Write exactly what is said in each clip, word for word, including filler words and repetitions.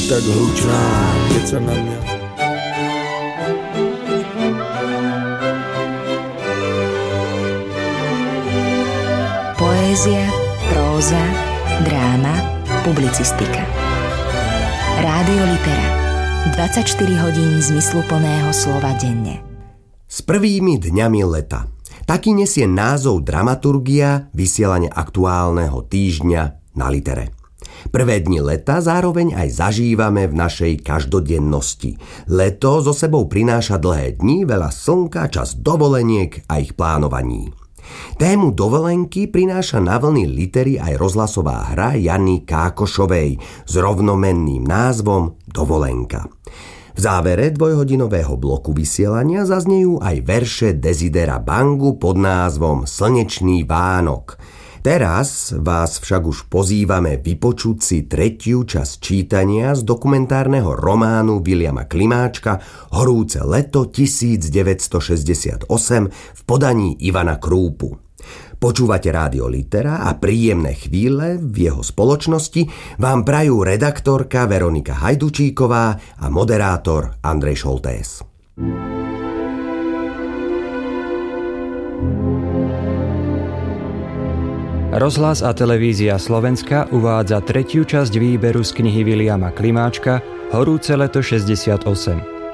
tak hlučná, keď sa na mňa... Poézia, próza, dráma, publicistika. Rádio Litera. dvadsaťštyri hodín zmysluplného slova denne. S prvými dňami leta. Taký nesie názov dramaturgia vysielania aktuálneho týždňa na Litere. Prvé dni leta zároveň aj zažívame v našej každodennosti. Leto so sebou prináša dlhé dni, veľa slnka, čas dovoleniek a ich plánovaní. Tému dovolenky prináša na vlny Litery aj rozhlasová hra Jany Kákošovej s rovnomenným názvom Dovolenka. V závere dvojhodinového bloku vysielania zaznejú aj verše Desidera Bangu pod názvom Slnečný Vánok. Teraz vás však už pozývame vypočuť si tretiu časť čítania z dokumentárneho románu Viliama Klimáčka Horúce leto devätnásťstošesťdesiatosem v podaní Ivana Krúpu. Počúvate Rádio Litera a príjemné chvíle v jeho spoločnosti vám prajú redaktorka Veronika Hajdučíková a moderátor Andrej Šoltés. Rozhlas a televízia Slovenska uvádza tretiu časť výberu z knihy Viliama Klimáčka Horúce leto šesťdesiatosem.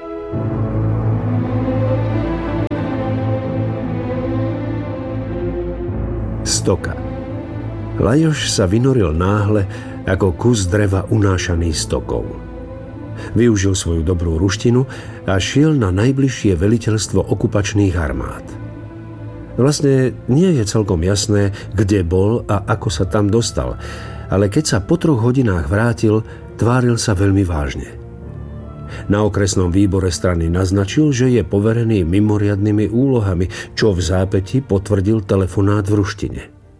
Stoka. Lajoš sa vynoril náhle ako kus dreva unášaný stokou. Využil svoju dobrú ruštinu a šiel na najbližšie veliteľstvo okupačných armád. Vlastne nie je celkom jasné, kde bol a ako sa tam dostal, ale keď sa po troch hodinách vrátil, tváril sa veľmi vážne. Na okresnom výbore strany naznačil, že je poverený mimoriadnymi úlohami, čo v zápäti potvrdil telefonát v ruštine.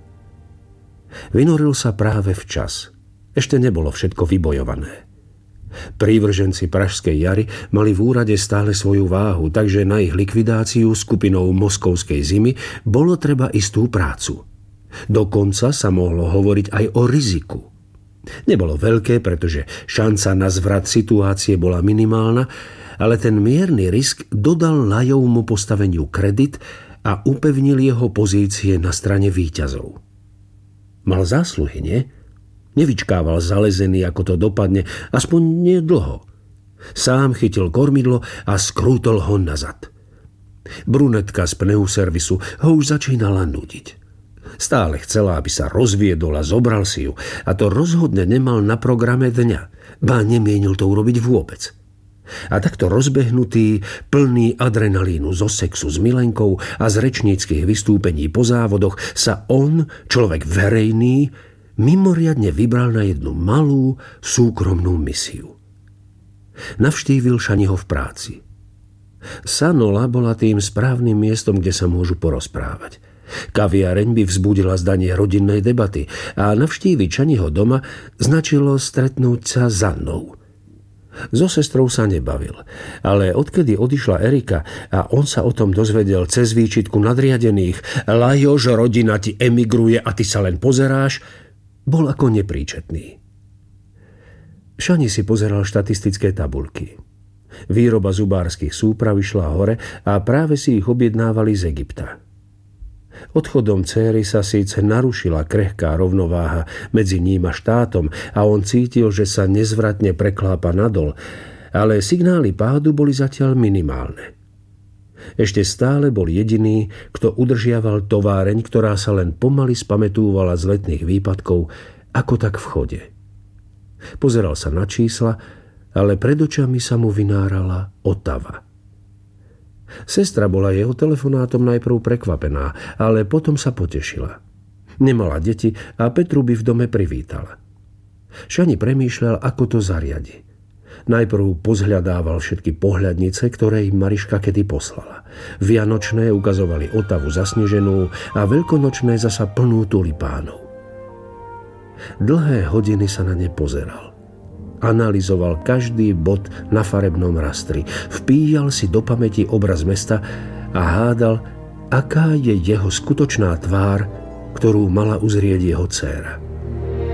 Vynoril sa práve včas. Ešte nebolo všetko vybojované. Prívrženci Pražskej jary mali v úrade stále svoju váhu, takže na ich likvidáciu skupinou Moskovskej zimy bolo treba istú prácu. Dokonca sa mohlo hovoriť aj o riziku. Nebolo veľké, pretože šanca na zvrat situácie bola minimálna, ale ten mierny risk dodal Lajovmu postaveniu kredit a upevnil jeho pozície na strane víťazov. Mal zásluhy, nie? Nevyčkával zalezený, ako to dopadne, aspoň nie dlho. Sám chytil kormidlo a skrútol ho nazad. Brunetka z pneuservisu ho už začínala nudiť. Stále chcela, aby sa rozviedol a zobral si ju, a to rozhodne nemal na programe dňa, ba nemienil to urobiť vôbec. A takto rozbehnutý, plný adrenalínu zo sexu s milenkou a z rečníckych vystúpení po závodoch sa on, človek verejný, mimoriadne vybral na jednu malú, súkromnú misiu. Navštívil Šaniho v práci. Sanola bola tým správnym miestom, kde sa môžu porozprávať. Kaviareň by vzbudila zdanie rodinnej debaty a navštíviť Šaniho doma značilo stretnúť sa s Annou. So sestrou sa nebavil, ale odkedy odišla Erika a on sa o tom dozvedel cez výčitku nadriadených Lajoš, rodina ti emigruje a ty sa len pozeráš, bol ako nepríčetný. Šani si pozeral štatistické tabuľky. Výroba zubárskych súprav išla hore a práve si ich objednávali z Egypta. Odchodom céry sa síce narušila krehká rovnováha medzi ním a štátom a on cítil, že sa nezvratne preklápa nadol, ale signály pádu boli zatiaľ minimálne. Ešte stále bol jediný, kto udržiaval továreň, ktorá sa len pomaly spamätúvala z letných výpadkov, ako tak v chode. Pozeral sa na čísla, ale pred očami sa mu vynárala Otava. Sestra bola jeho telefonátom najprv prekvapená, ale potom sa potešila. Nemala deti a Petru by v dome privítala. Šani premýšľal, ako to zariadi. Najprv pozhľadával všetky pohľadnice, ktoré im Mariška kedy poslala. Vianočné ukazovali Otavu zasneženú a veľkonočné zasa plnú tulipánov. Dlhé hodiny sa na ne pozeral. Analyzoval každý bod na farebnom rastri. Vpíjal si do pamäti obraz mesta a hádal, aká je jeho skutočná tvár, ktorú mala uzrieť jeho dcéra.